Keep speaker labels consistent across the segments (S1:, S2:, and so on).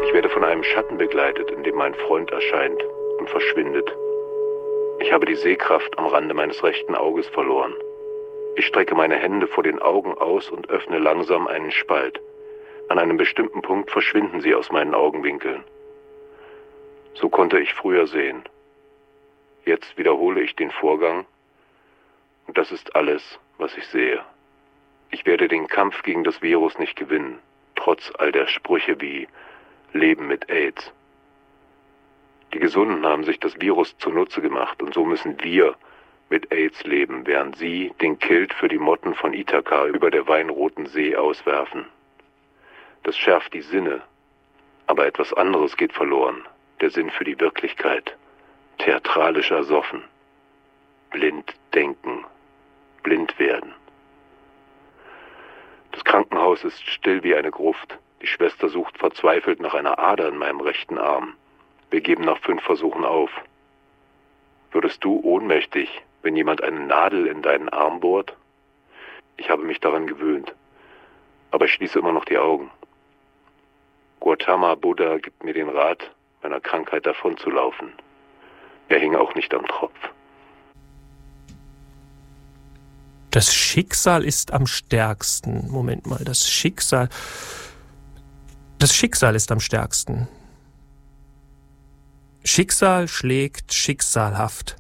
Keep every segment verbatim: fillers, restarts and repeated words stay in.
S1: Ich werde von einem Schatten begleitet, in dem mein Freund erscheint und verschwindet. Ich habe die Sehkraft am Rande meines rechten Auges verloren. Ich strecke meine Hände vor den Augen aus und öffne langsam einen Spalt. An einem bestimmten Punkt verschwinden sie aus meinen Augenwinkeln. So konnte ich früher sehen. Jetzt wiederhole ich den Vorgang und das ist alles, was ich sehe. Ich werde den Kampf gegen das Virus nicht gewinnen, trotz all der Sprüche wie Leben mit AIDS. Die Gesunden haben sich das Virus zunutze gemacht und so müssen wir mit AIDS leben, während sie den Kilt für die Motten von Ithaka über der weinroten See auswerfen. Das schärft die Sinne, aber etwas anderes geht verloren, der Sinn für die Wirklichkeit, theatralisch ersoffen, blind denken, blind werden. Das Krankenhaus ist still wie eine Gruft. Die Schwester sucht verzweifelt nach einer Ader in meinem rechten Arm. Wir geben nach fünf Versuchen auf. Würdest du ohnmächtig, wenn jemand eine Nadel in deinen Arm bohrt? Ich habe mich daran gewöhnt, aber ich schließe immer noch die Augen. Gautama Buddha gibt mir den Rat, meiner Krankheit davonzulaufen. Er hing auch nicht am Tropf.
S2: Das Schicksal ist am stärksten. Moment mal, das Schicksal... Das Schicksal ist am stärksten. Schicksal schlägt schicksalhaft.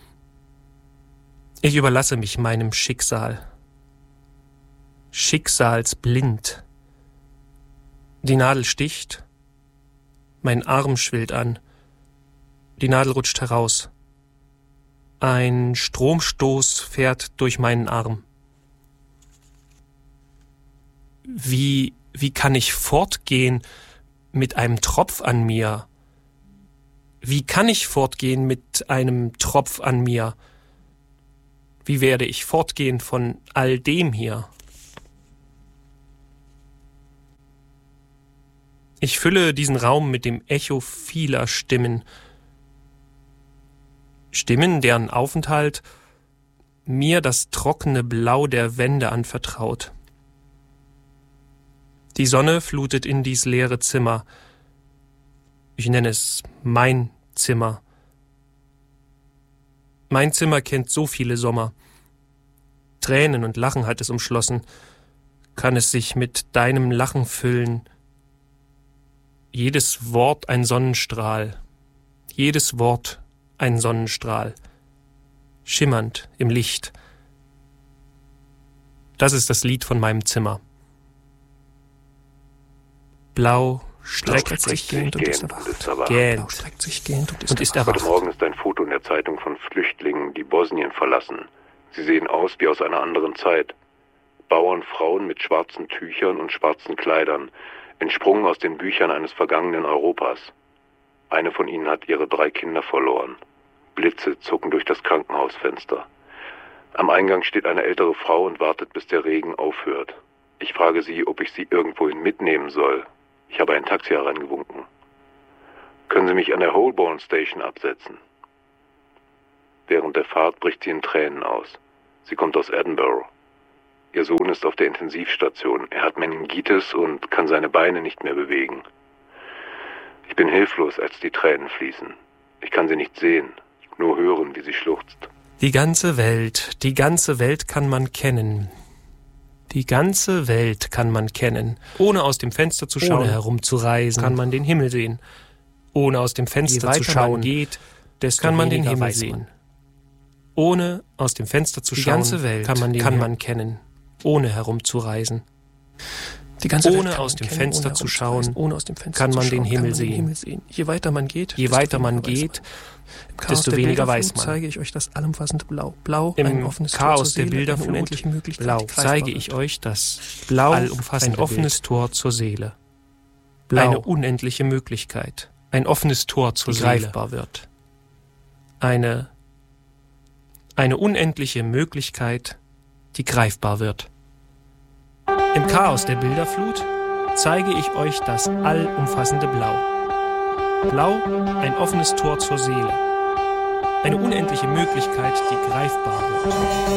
S2: Ich überlasse mich meinem Schicksal. Schicksalsblind. Die Nadel sticht. Mein Arm schwillt an. Die Nadel rutscht heraus. Ein Stromstoß fährt durch meinen Arm. Wie, wie kann ich fortgehen mit einem Tropf an mir? Wie kann ich fortgehen mit einem Tropf an mir? Wie werde ich fortgehen von all dem hier? Ich fülle diesen Raum mit dem Echo vieler Stimmen. Stimmen, deren Aufenthalt mir das trockene Blau der Wände anvertraut. Die Sonne flutet in dies leere Zimmer. Ich nenne es mein Zimmer. Mein Zimmer kennt so viele Sommer. Tränen und Lachen hat es umschlossen. Kann es sich mit deinem Lachen füllen? Jedes Wort ein Sonnenstrahl. Jedes Wort ein Sonnenstrahl. Schimmernd im Licht. Das ist das Lied von meinem Zimmer. Blau streckt sich gähnt und ist erwacht. Gähnt streckt sich gähnt und ist erwacht.
S1: Heute Morgen ist ein Foto in der Zeitung von Flüchtlingen, die Bosnien verlassen. Sie sehen aus wie aus einer anderen Zeit. Bauernfrauen mit schwarzen Tüchern und schwarzen Kleidern, entsprungen aus den Büchern eines vergangenen Europas. Eine von ihnen hat ihre drei Kinder verloren. Blitze zucken durch das Krankenhausfenster. Am Eingang steht eine ältere Frau und wartet, bis der Regen aufhört. Ich frage sie, ob ich sie irgendwohin mitnehmen soll. Ich habe ein Taxi herangewunken. Können Sie mich an der Holborn Station absetzen? Während der Fahrt bricht sie in Tränen aus. Sie kommt aus Edinburgh. Ihr Sohn ist auf der Intensivstation. Er hat Meningitis und kann seine Beine nicht mehr bewegen. Ich bin hilflos, als die Tränen fließen. Ich kann sie nicht sehen, nur hören, wie sie schluchzt.
S2: Die ganze Welt, die ganze Welt kann man kennen. Die ganze Welt kann man kennen. Ohne aus dem Fenster zu schauen, ohne herumzureisen, kann man den Himmel sehen. Ohne aus dem Fenster zu schauen, geht, desto kann man den Himmel sehen. Ohne aus dem Fenster zu schauen, die ganze Welt kann man, den kann man kennen. Ohne herumzureisen. Die ganze Welt ohne aus dem kennen, Fenster zu schauen, ohne aus dem Fenster kann man zu schauen, den Himmel, sehen. den Himmel sehen. Je weiter man geht, je weiter man geht, desto weniger weiß man. Zeige ich euch das allumfassende Blau. Blau, Im ein offenes Chaos Tor der Bilderflut, Blau, zeige ich euch das Blau, allumfassende ein offenes Bild. Tor zur Seele. Blau, eine unendliche Möglichkeit, ein offenes Tor zur die Seele, greifbar wird. Eine, eine unendliche Möglichkeit, die greifbar wird. Im Chaos der Bilderflut zeige ich euch das allumfassende Blau. Blau, ein offenes Tor zur Seele. Eine unendliche Möglichkeit, die greifbar wird.